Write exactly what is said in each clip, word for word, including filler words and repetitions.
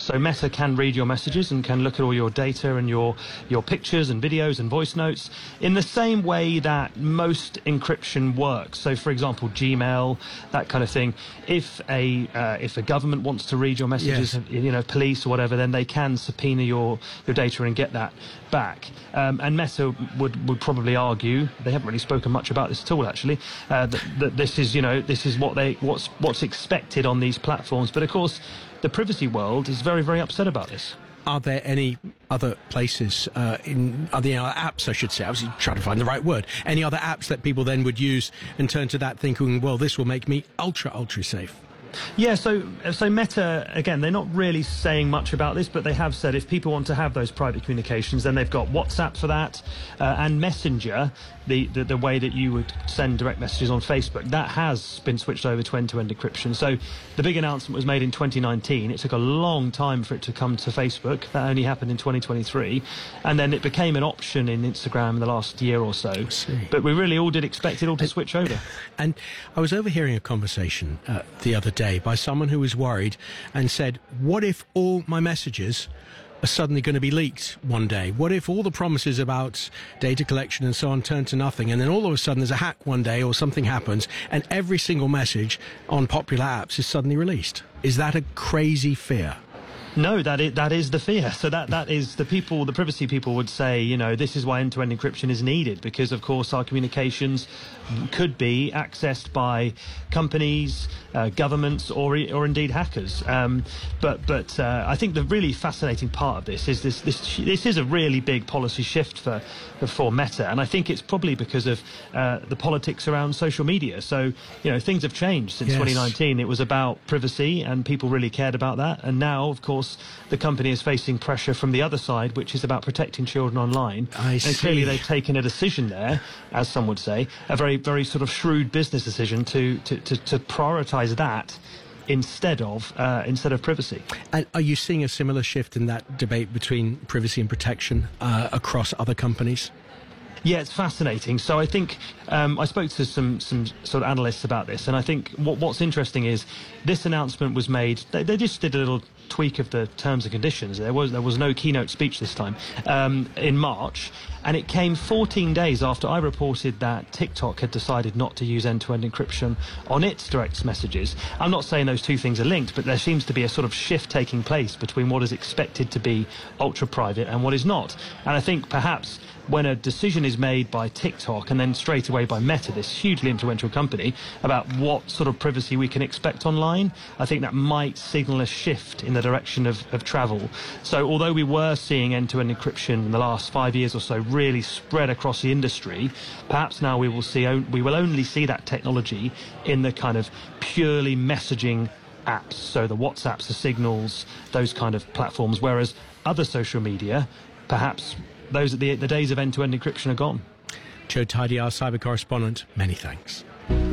So Meta can read your messages and can look at all your data and your your pictures and videos and voice notes in the same way that most encryption works. So, for example, Gmail, that kind of thing. If a uh, if a government wants to read your messages, Yes. you know, police or whatever, then they can subpoena your your data and get that back. Um, and Meta would would probably argue, they haven't really spoken much about this at all, actually, uh, that, that this is, you know, this is what they what's what's expected on these platforms. But of course, the privacy world is very, very upset about this. Are there any other places, uh, in, are there any other apps, I should say, I was trying to find the right word, any other apps that people then would use and turn to that thinking, well, this will make me ultra, ultra safe? Yeah, so so Meta, again, they're not really saying much about this, but they have said if people want to have those private communications, then they've got WhatsApp for that, uh, and Messenger, the, the, the way that you would send direct messages on Facebook, that has been switched over to end-to-end encryption. So the big announcement was made in twenty nineteen. It took a long time for it to come to Facebook. That only happened in twenty twenty-three. And then it became an option in Instagram in the last year or so. But we really all did expect it all to switch over. And I was overhearing a conversation uh, the other day by someone who was worried and said, what if all my messages are suddenly going to be leaked one day? What if all the promises about data collection and so on turn to nothing, and then all of a sudden there's a hack one day or something happens and every single message on popular apps is suddenly released? Is that a crazy fear? No, that is, that is the fear. So that, that is the people, the privacy people would say, you know, this is why end-to-end encryption is needed, because, of course, our communications could be accessed by companies, uh, governments, or or indeed hackers. Um, but but uh, I think the really fascinating part of this is this this this is a really big policy shift for for Meta, and I think it's probably because of uh, the politics around social media. So, you know, things have changed since Yes. twenty nineteen. It was about privacy, and people really cared about that, and now, of course, the company is facing pressure from the other side, which is about protecting children online. I and see. clearly they've taken a decision there, as some would say, a very, very sort of shrewd business decision to, to, to, to prioritise that instead of uh, instead of privacy. And are you seeing a similar shift in that debate between privacy and protection uh, across other companies? Yeah, it's fascinating. So I think um, I spoke to some some sort of analysts about this, and I think what, what's interesting is this announcement was made. They, they just did a little tweak of the terms and conditions. There was there was no keynote speech this time um, in March, and it came fourteen days after I reported that TikTok had decided not to use end-to-end encryption on its direct messages. I'm not saying those two things are linked, but there seems to be a sort of shift taking place between what is expected to be ultra-private and what is not. And I think perhaps when a decision is made by TikTok and then straight away by Meta, this hugely influential company, about what sort of privacy we can expect online, I think that might signal a shift in the direction of, of travel. So although we were seeing end-to-end encryption in the last five years or so really spread across the industry, perhaps now we will see we will only see that technology in the kind of purely messaging apps, so the WhatsApps, the Signals, those kind of platforms, whereas other social media, perhaps those the, the days of end-to-end encryption are gone. Joe Tidy, our cyber correspondent, many thanks.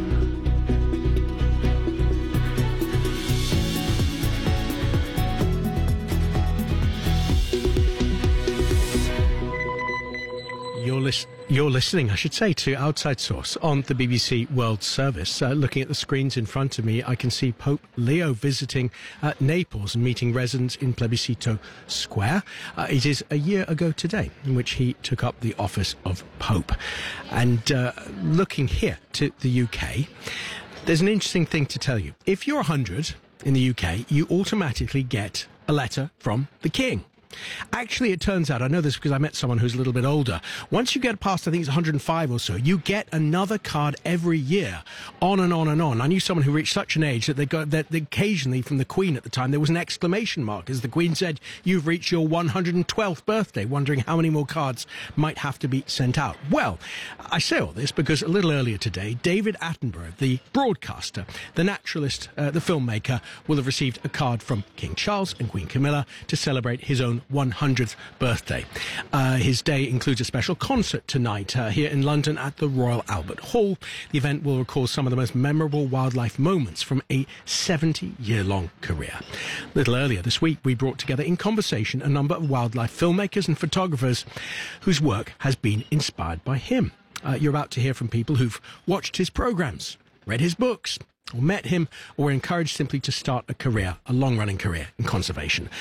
You're, lis- you're listening, I should say, to Outside Source on the B B C World Service. Uh, looking at the screens in front of me, I can see Pope Leo visiting uh, Naples and meeting residents in Plebiscito Square. Uh, it is a year ago today in which he took up the office of Pope. And uh, looking here to the U K, there's an interesting thing to tell you. If you're one hundred in the U K, you automatically get a letter from the King. Actually, it turns out, I know this because I met someone who's a little bit older, once you get past, I think it's one hundred five or so, you get another card every year, on and on and on. I knew someone who reached such an age that they got that occasionally from the Queen at the time, there was an exclamation mark as the Queen said, you've reached your one hundred twelfth birthday, wondering how many more cards might have to be sent out. Well, I say all this because a little earlier today, David Attenborough, the broadcaster, the naturalist, uh, the filmmaker, will have received a card from King Charles and Queen Camilla to celebrate his own one hundredth birthday. Uh, his day includes a special concert tonight uh, here in London at the Royal Albert Hall. The event will recall some of the most memorable wildlife moments from a seventy-year-long career. A little earlier this week, we brought together in conversation a number of wildlife filmmakers and photographers whose work has been inspired by him. Uh, you're about to hear from people who've watched his programs, read his books, or met him, or were encouraged simply to start a career, a long-running career in conservation.